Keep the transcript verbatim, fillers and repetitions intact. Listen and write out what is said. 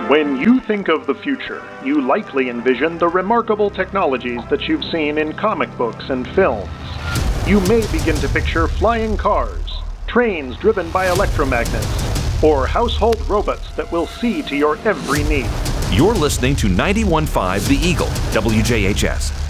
When you think of the future, you likely envision the remarkable technologies that you've seen in comic books and films. You may begin to picture flying cars, trains driven by electromagnets, or household robots that will see to your every need. You're listening to ninety-one point five The Eagle, W J H S.